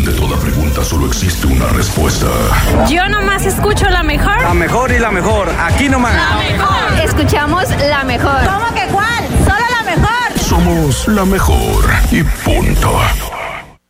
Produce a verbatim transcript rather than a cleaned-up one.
Ante toda pregunta solo existe una respuesta. Yo nomás escucho la mejor. La mejor y la mejor, aquí nomás. La mejor. Escuchamos la mejor. ¿Cómo que cuál? Solo la mejor. Somos la mejor y punto.